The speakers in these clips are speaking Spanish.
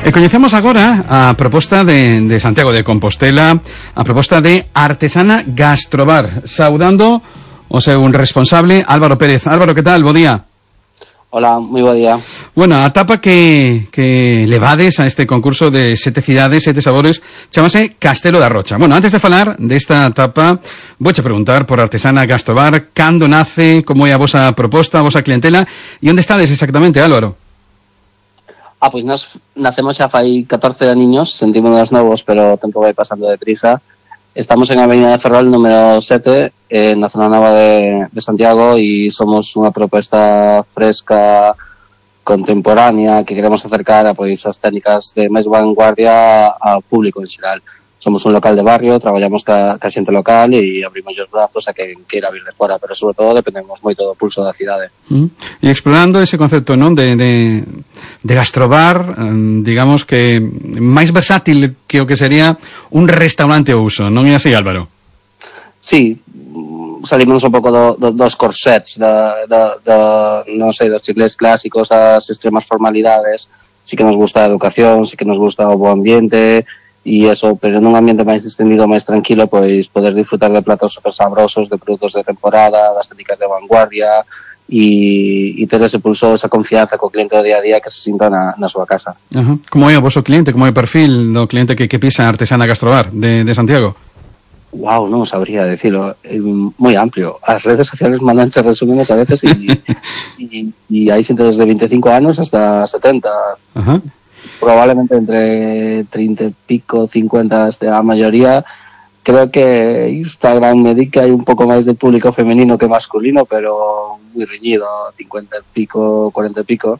E coñecemos agora a proposta de Santiago de Compostela, a proposta de Artesana Gastrobar, saudando o seu responsable Álvaro Pérez. Álvaro, que tal? Bo día. Hola, moi bo día. Bueno, a tapa que levades a este concurso de 7 cidades, 7 sabores, chamase Castelo da Rocha. Bueno, antes de falar desta tapa, vouche preguntar por Artesana Gastrobar, cando nace, como é a vosa proposta, a vosa clientela, e onde estades exactamente, Álvaro? Pois nos nacemos xa fai 14 aniños, sentímonos novos, pero o tempo vai pasando deprisa. Estamos en Avenida de Ferrol, número 7, na zona nova de Santiago, e somos unha proposta fresca, contemporánea, que queremos acercar a pois as técnicas de máis vanguardia ao público en xeral. Somos un local de barrio, traballamos ca xente local e abrimos os brazos a quen queira vir de fora, pero sobre todo dependemos moito do pulso da cidade. E explorando ese concepto, non, de gastrobar, digamos que máis versátil que o que sería un restaurante ao uso, non é así, Álvaro? Sí, salimos un pouco dos corsets, non sei, dos chiclés clásicos, as extremas formalidades. Sí que nos gusta a educación, sí que nos gusta o bo ambiente, e eso, pero nun ambiente máis extendido, máis tranquilo, pois poder disfrutar de platos super sabrosos, de produtos de temporada, das técnicas de vanguardia, e ter ese pulso, esa confianza co cliente do día a día que se sinta na súa casa. Como é o voso cliente, como é o perfil do cliente que pisa Artesana Gastrobar de Santiago? Wow, non sabría decirlo, é moi amplio. As redes sociales mandanche resúmenes a veces e hai xente desde 25 anos hasta 70. Probablemente entre 30 e pico, 50 a maioría. Creo que Instagram me di que hai un pouco máis de público femenino que masculino, pero moi reñido, 50 e pico, 40 e pico.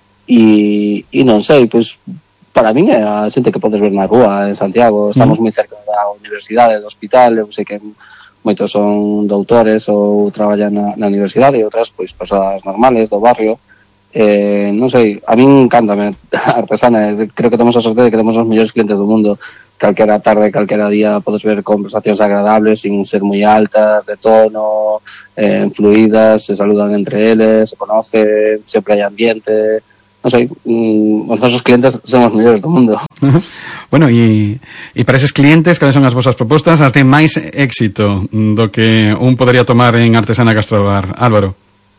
E non sei, pois para min é a xente que podes ver na rúa en Santiago. Estamos moi cerca da universidade, do hospital. Eu sei que moitos son doutores ou traballan na universidade, e outras pois persoas normales do barrio. Non sei, a min encántame a Artesana. Creo que temos a sorte de que temos os mellores clientes do mundo. Calquera tarde, calquera día podes ver conversacións agradables sin ser moi altas, de tono, fluidas, se saludan entre eles, se conocen, sempre hai ambiente. Non sei, os nosos clientes son os mellores do mundo. Bueno, e para eses clientes, cales son as vosas propostas, as de máis éxito do que un podería tomar en Artesana Gastrobar, Álvaro?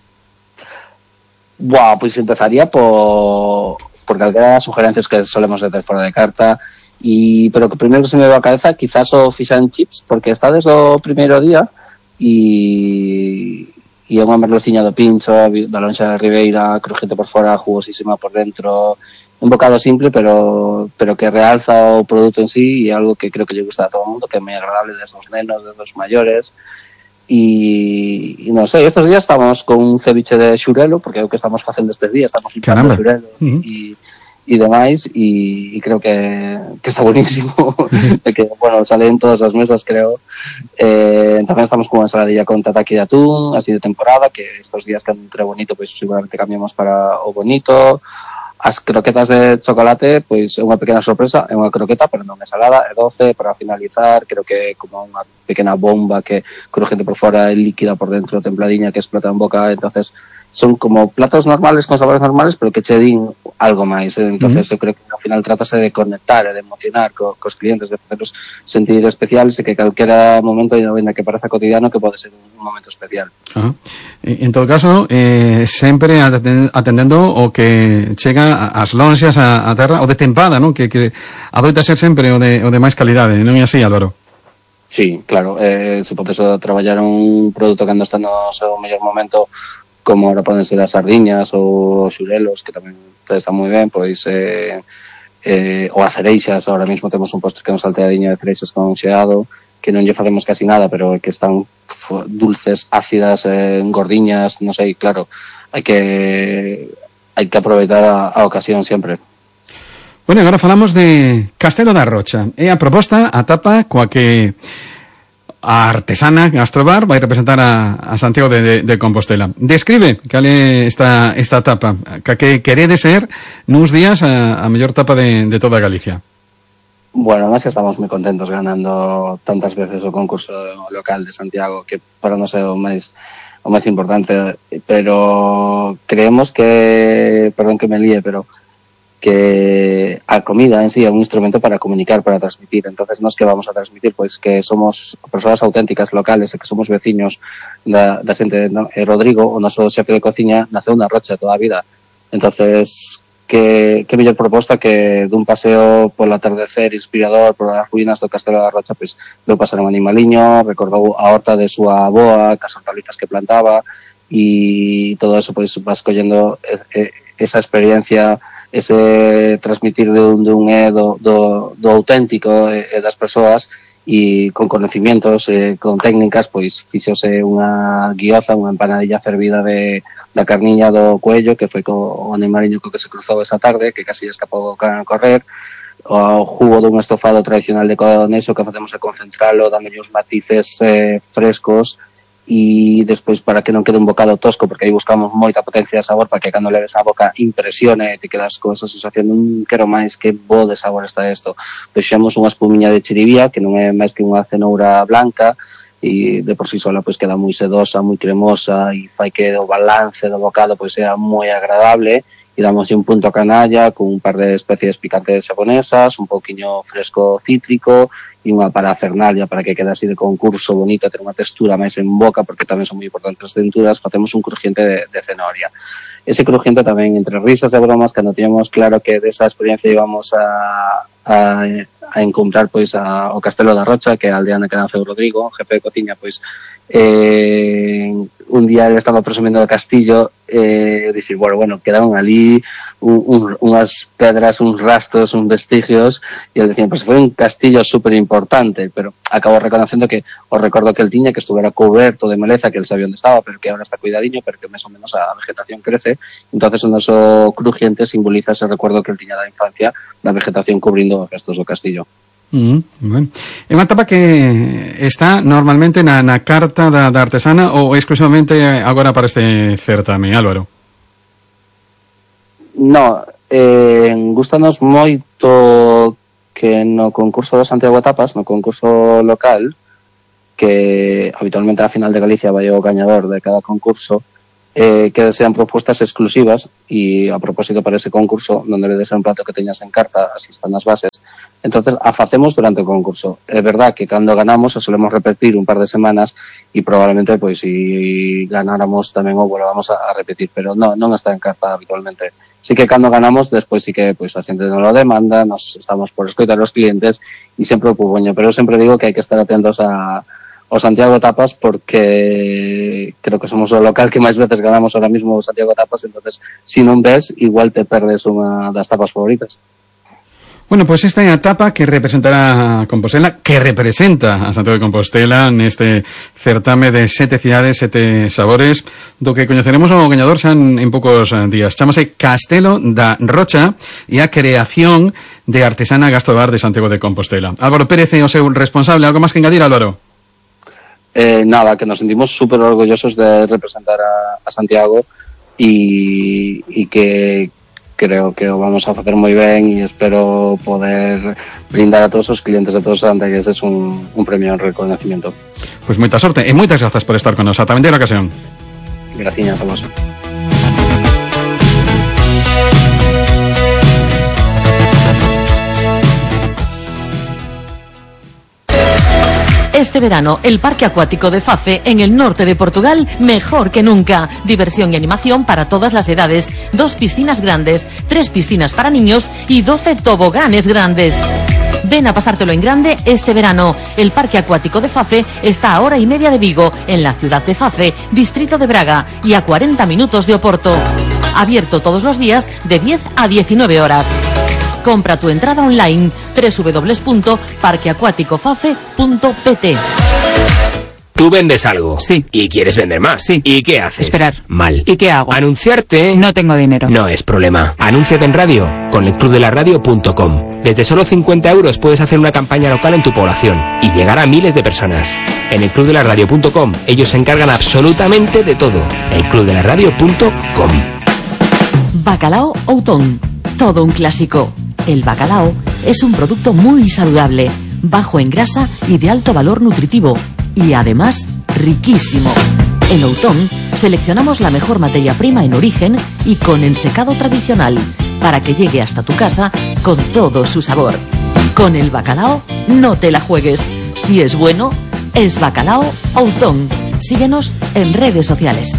Pois empezaría por calquera das sugerencias que solemos ter fora de carta, pero que primeiro que se me va a cabeza quizás o fish and chips, porque está desde o primeiro día e é unha merluciña do pincho, da lonxa de ribeira, crujente por fora, jugosísima por dentro, un bocado simple pero que realza o produto en sí, e algo que creo que lle gusta a todo o mundo, que é moi agradable desde os nenos, desde os maiores. E non sei, estes días estamos con un ceviche de xurelo, porque é o que estamos facendo estes días, estamos picando xurelo e demais, e creo que está buenísimo. Que, bueno, sale en todas as mesas, creo. Tamén estamos con unha ensaladilla con tataki de atún, así de temporada, que estes días que entre bonito, pois seguramente cambiamos para o bonito. As croquetas de chocolate, pois é unha pequena sorpresa, é unha croqueta, pero non é salada, é doce. Para finalizar, creo que é como unha pequena bomba que crujente por fora, é líquida por dentro, templadiña, que explota en boca. Entonces son como platos normales con sabores normales, pero que che din algo máis. Entonces eu creo que ao final trátase de conectar e de emocionar cos clientes, de facerlos sentir especiales, e que calquera momento, ainda que pareza cotidiano, que pode ser un momento especial. En todo caso, sempre atendendo o que chega as lonxas a terra, o de tempada, non? Que adoita ser sempre o de máis calidade, non é así, Álvaro? Sí, claro, se podes traballar un produto cando está no seu mellor momento, como ahora poden ser as sardiñas ou os xurelos, que tamén están moi ben, pois ou as cereixas. Ahora mesmo temos un postre que é un salteadiño de cereixas con xeado, que non lle facemos casi nada, pero que están dulces, ácidas, gordiñas, non sei, claro, hai que aproveitar a ocasión sempre. Bueno, agora falamos de Castelo da Rocha. É a proposta, a tapa coa que a Artesana Gastrobar vai representar a Santiago de Compostela. Describe cal é esta tapa, que querede ser nuns días a mellor tapa de toda Galicia. Bueno, nós estamos moi contentos ganando tantas veces o concurso local de Santiago, que para nós é o máis importante, pero creemos que, perdón que me líe, pero que a comida en sí é un instrumento para comunicar, para transmitir. Entonces nos que vamos a transmitir, pois que somos persoas auténticas locales e que somos veciños da xente, ¿no? Rodrigo, o noso xefe de cociña, naceu na Rocha toda a vida. Entonces que mellor proposta que dun paseo polo atardecer inspirador por as ruínas do Castelo da Rocha, pois deu pasar un animaliño, recordou a horta de súa avoa, cas hortalizas que plantaba, e todo eso pois vas collendo esa experiencia, ese transmitir de un do auténtico das persoas, e con conocimientos, con técnicas, pois fixose unha guioza, unha empanadilla fervida da carniña do cuello, que foi co animaliño co que se cruzou esa tarde, que casi escapou a correr, o jugo dun estofado tradicional de coneso que facemos a concentralo, dándole uns matices frescos, e despois para que non quede un bocado tosco, porque aí buscamos moita potencia de sabor para que cando leves a boca impresione e te quedas con esa sensación un quero máis, que bo de sabor está isto. Fixemos unha espumiña de chiribía, que non é máis que unha cenoura blanca, e de por sí sola pois queda moi sedosa, moi cremosa, e fai que o balance do bocado pois sea moi agradable, e damos un punto a canalla con un par de especies picantes xaponesas, un pouquiño fresco cítrico e unha parafernalia para que quede así de concurso bonito, ter unha textura máis en boca, porque tamén son moi importantes as texturas. Facemos un crujiente de cenoria. Ese crujiente tamén, entre risas e bromas, cando teníamos claro que desa experiencia íbamos a encontrar pois o Castelo da Rocha, que é a aldea na que naceu Rodrigo, jefe de cociña, pois un día ele estaba presumindo do castillo, dixir, bueno, quedaron ali unhas pedras, uns rastros, uns vestigios, e ele dicía, pois foi un castillo super importante, pero acabou reconocendo que o recordo que el tiña, que estuvera coberto de maleza, que el sabía onde estaba, pero que ahora está cuidadiño, pero que máis ou menos a vegetación crece. Entonces o noso crujiente simboliza ese recuerdo que el tiña da infancia, da vegetación cubrindo os restos do castillo. Bueno. É unha tapa que está normalmente na carta da artesana ou exclusivamente agora para este certame, Álvaro? No, gustanos moito que no concurso de Santiago Tapas, no concurso local, que habitualmente a final de Galicia vai o gañador de cada concurso, que sean propuestas exclusivas, e a propósito para ese concurso non debe de ser un plato que teñas en carta, así están as bases. Entonces a facemos durante o concurso. É verdad que cando ganamos a solemos repetir un par de semanas, e probablemente pois si ganáramos tamén o volvamos a repetir, pero non está en carta habitualmente. Sí que cando ganamos, despois sí que pois a xente non lo demanda, nos estamos por escoitar os clientes, e sempre o puboño, pero eu sempre digo que hai que estar atentos o Santiago Tapas, porque creo que somos o local que máis veces ganamos ahora mismo o Santiago Tapas. Entonces, si non ves, igual te perdes unha das tapas favoritas. Bueno, pois esta é a tapa que representará a Compostela, que representa a Santiago de Compostela neste certame de 7 cidades, 7 sabores, do que coñeceremos o gañador xa en poucos días. Chámase Castelo da Rocha, e a creación de artesana Gastrobar de Santiago de Compostela. Álvaro Pérez é o seu responsable. Algo máis que engadir, Álvaro? Nada, que nos sentimos súper orgullosos de representar a Santiago, e que creo que o vamos a facer moi ben, e espero poder brindar a todos os clientes de todos os andagueses un premio en reconocimiento. Pois moita sorte e moitas grazas por estar con nos. Ata a vindeira ocasión. Graciñas a vos. Este verano, el Parque Acuático de Fafe, en el norte de Portugal, mejor que nunca. Diversión y animación para todas las edades. 2 piscinas grandes, 3 piscinas para niños y 12 toboganes grandes. Ven a pasártelo en grande este verano. El Parque Acuático de Fafe está a 1:30 de Vigo, en la ciudad de Fafe, distrito de Braga, y a 40 minutos de Oporto. Abierto todos los días de 10 a 19 horas. Compra tu entrada online www.parqueacuaticofafe.pt. Tú vendes algo. Sí. ¿Y quieres vender más? Sí. ¿Y qué haces? Esperar. Mal. ¿Y qué hago? Anunciarte. No tengo dinero. No es problema. Anúnciate en radio con elclubdelaradio.com. Desde solo 50 euros puedes hacer una campaña local en tu población y llegar a miles de personas. En elclubdelaradio.com ellos se encargan absolutamente de todo. elclubdelaradio.com. Bacalao Outón. Todo un clásico. El bacalao es un producto muy saludable, bajo en grasa y de alto valor nutritivo, y además riquísimo. En Outón seleccionamos la mejor materia prima en origen y con ensecado tradicional, para que llegue hasta tu casa con todo su sabor. Con el bacalao no te la juegues. Si es bueno, es Bacalao Outón. Síguenos en redes sociales.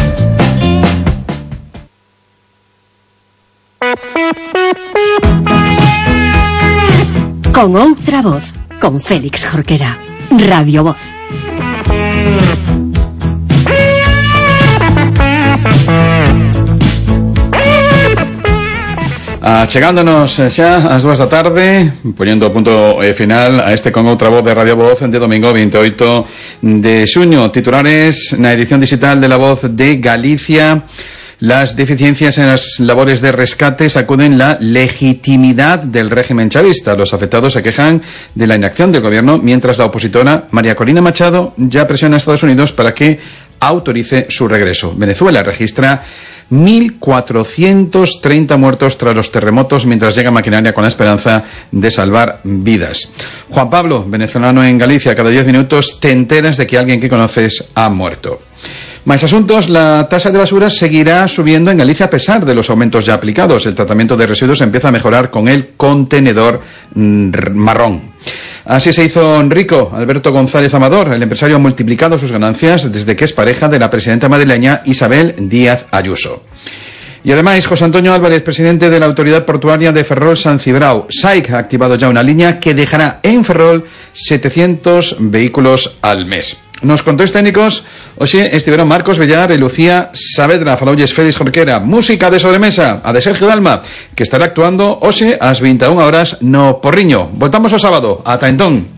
Con outra voz, con Félix Jorquera. Radio Voz. Chegándonos xa ás 2 da tarde, poñendo punto final a este Con outra voz de Radio Voz de domingo 28 de xuño. Titulares na edición digital de La Voz de Galicia. Las deficiencias en las labores de rescate sacuden la legitimidad del régimen chavista. Los afectados se quejan de la inacción del gobierno, mientras la opositora María Corina Machado ya presiona a Estados Unidos para que autorice su regreso. Venezuela registra 1.430 muertos tras los terremotos, mientras llega maquinaria con la esperanza de salvar vidas. Juan Pablo, venezolano en Galicia, cada 10 minutos te enteras de que alguien que conoces ha muerto. Más asuntos, la tasa de basura seguirá subiendo en Galicia a pesar de los aumentos ya aplicados. El tratamiento de residuos empieza a mejorar con el contenedor marrón. Así se hizo rico Alberto González Amador. El empresario ha multiplicado sus ganancias desde que es pareja de la presidenta madrileña Isabel Díaz Ayuso. Y además, José Antonio Álvarez, presidente de la Autoridad Portuaria de Ferrol-San Cibrao, SAIC, ha activado ya una línea que dejará en Ferrol 700 vehículos al mes. Nos controis técnicos, hoxe estiveron Marcos Bellar e Lucía Saavedra. Faloulles Félix Jorquera. Música de sobremesa, a de Sergio Dalma, que estará actuando hoxe ás 21 horas no Porriño. Voltamos o sábado. Ata entón.